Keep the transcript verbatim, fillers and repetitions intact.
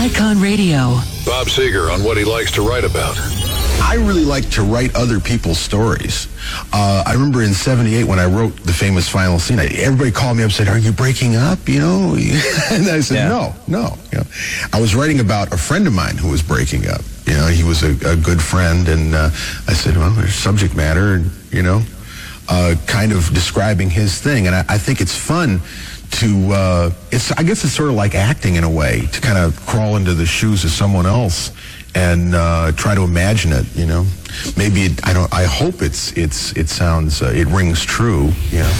Icon Radio. Bob Seger on what he likes to write about. I really like to write other people's stories. Uh, I remember in seventy-eight when I wrote the famous final scene, I, everybody called me up and said, "Are you breaking up?" You know, and I said, Yeah. "No, no." You know, I was writing about a friend of mine who was breaking up. You know, he was a, a good friend, and uh, I said, "Well, there's subject matter," and you know, uh, kind of describing his thing, and I, I think it's fun to. Uh, it's I guess it's sort of like acting in a way, to kind of crawl into the shoes of someone else and uh, try to imagine it. You know, maybe it, I don't. I hope it's it's it sounds uh, it rings true. You know.